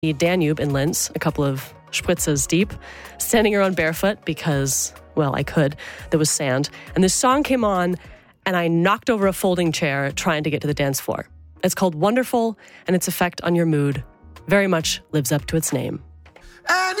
the Danube in Linz, a couple of spritzes deep, standing around barefoot because, well, I could. There was sand. And this song came on, and I knocked over a folding chair trying to get to the dance floor. It's called Wonderful, and its effect on your mood very much lives up to its name.